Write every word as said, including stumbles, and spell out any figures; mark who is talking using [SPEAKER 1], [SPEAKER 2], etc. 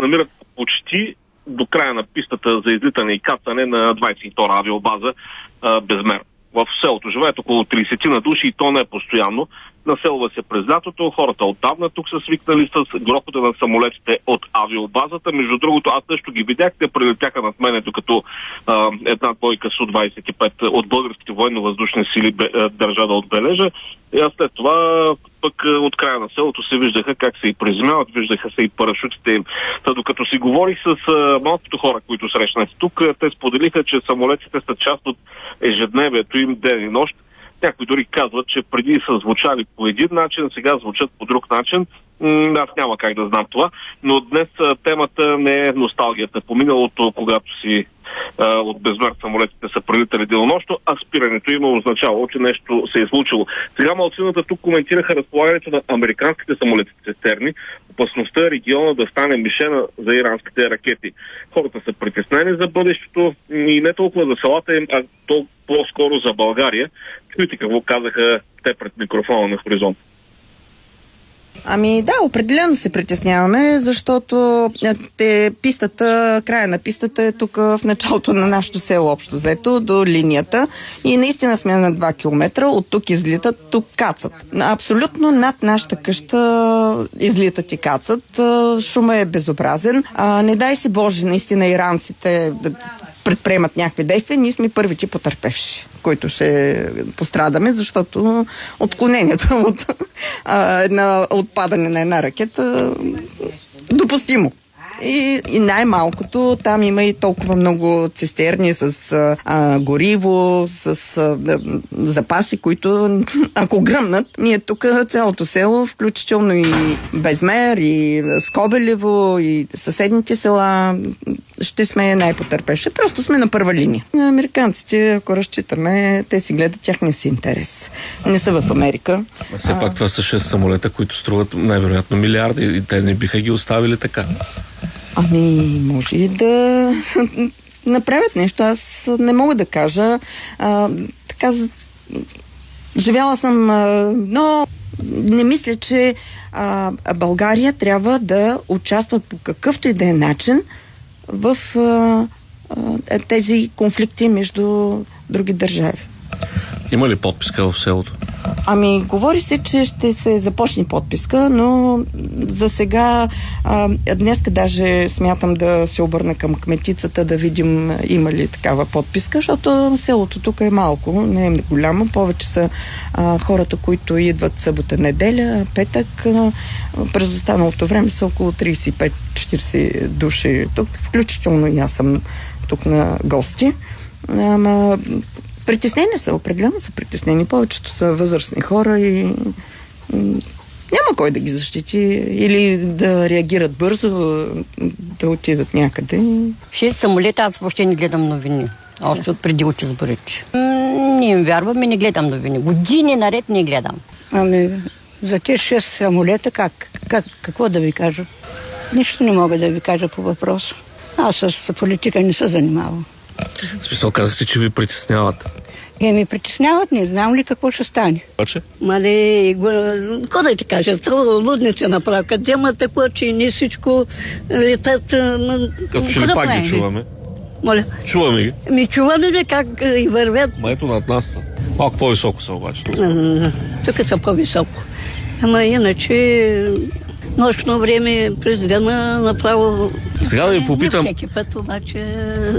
[SPEAKER 1] намират почти до края на пистата за излитане и кацане на двадесет и втора авиобаза а, Безмер. В селото живеят около тридесет на души и то не е постоянно. Населва се през лятото, хората отдавна тук са свикнали с грохота на самолетите от авиобазата. Между другото, аз също ги видях, те прилетяха над мене, докато а, една двойка Су двадесет и пет от българските военно-въздушни сили бе, а, държа да отбележа. И аз след това пък от края на селото се виждаха как се и приземяват, виждаха се и парашутите им. Та докато си говорих с а, малкото хора, които срещнах тук, те споделиха, че самолетите са част от ежедневието им ден и нощ. Някои дори казват, че преди са звучали по един начин, сега звучат по друг начин. Аз няма как да знам това, но днес темата не е носталгията по миналото, когато си а, от Безмер самолетите са прелитали денонощно, а спирането има означавало, че нещо се е случило. Сега малцината тук коментираха разполагането на американските самолети цистерни, опасността е региона да стане мишена за иранските ракети. Хората са притеснени за бъдещето и не толкова за селата им, а толкова по-скоро за България. Чуйте какво казаха те пред микрофона на Хоризонт.
[SPEAKER 2] Ами да, определено се притесняваме, защото те, пистата, края на пистата е тук в началото на нашото село общо взето, до линията и наистина сме на два километра, от тук излитат, тук кацат. Абсолютно над нашата къща излитат и кацат, шума е безобразен. А, не дай си Боже, наистина иранците предприемат някакви действия, ние сме първите потърпевши, които ще пострадаме, защото отклонението от а, една, отпадане на една ракета допустимо. И, и най-малкото, там има и толкова много цистерни с а, гориво, с а, запаси, които ако гръмнат, ние тук цялото село, включително и Безмер, и Скобелево, и съседните села, ще сме най-потърпевши. Просто сме на първа линия. Американците, ако разчитаме, те си гледат тяхния си интерес. Не са в Америка.
[SPEAKER 3] А все пак това са шест самолета, които струват най-вероятно милиарди и те не биха ги оставили така.
[SPEAKER 2] Ами, може и да направят нещо. Аз не мога да кажа. А, така, живяла съм, а, но не мисля, че а, България трябва да участва по какъвто и да е начин в а, а, тези конфликти между други държави.
[SPEAKER 3] Има ли подписка в селото?
[SPEAKER 2] Ами, говори се, че ще се започне подписка, но за сега а, днеска даже смятам да се обърна към кметицата да видим има ли такава подписка, защото селото тук е малко, не е голямо, повече са а, хората, които идват събота, неделя, петък, а, през останалото време са около тридесет и пет четиридесет души тук, включително и аз съм тук на гости. Ама притеснени са, определено са притеснени. Повечето са възрастни хора и няма кой да ги защити или да реагират бързо, да отидат някъде.
[SPEAKER 4] Шест самолета, аз въобще не гледам новини. Още от преди от изборите. Не им вярвам и не гледам новини. Години наред не гледам.
[SPEAKER 5] Ами, за тези шест самолета как? как? Какво да ви кажа? Нищо не мога да ви кажа по въпроса. Аз с политика не се занимавам.
[SPEAKER 3] В смисъл, казахте, че ви притесняват.
[SPEAKER 5] Е, ми притесняват, не знам ли какво ще стане.
[SPEAKER 3] Обаче?
[SPEAKER 5] Мале, какво да ти кажа, това лудница направя. Къде ма такова, че не всичко летат.
[SPEAKER 3] Като че ли пак ги чуваме?
[SPEAKER 5] Моля?
[SPEAKER 3] Чуваме ги.
[SPEAKER 5] Ми чуваме ли как и вървят?
[SPEAKER 3] Ма ето над нас са. Малко по-високо са обаче.
[SPEAKER 5] Тук са по-високо. Ама иначе нощно време през дена направо...
[SPEAKER 3] Сега да ви попитам...
[SPEAKER 5] Не всеки път, обаче